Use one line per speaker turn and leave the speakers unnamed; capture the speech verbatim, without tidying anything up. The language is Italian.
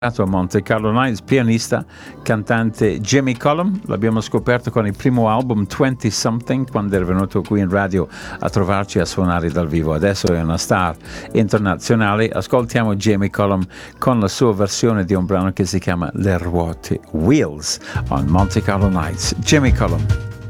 a Monte Carlo Nights, pianista, cantante Jamie Cullum. L'abbiamo scoperto con il primo album venti Something, quando era venuto qui in radio a trovarci a suonare dal vivo. Adesso è una star internazionale. Ascoltiamo Jamie Cullum con la sua versione di un brano che si chiama Le ruote, Wheels, on Monte Carlo Nights. Jamie Cullum.